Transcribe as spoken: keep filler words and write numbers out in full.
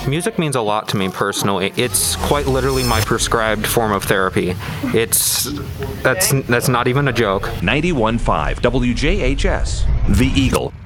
Music means a lot to me personally. It's quite literally my prescribed form of therapy. It's that's that's not even a joke. ninety-one point five W J H S, The Eagle.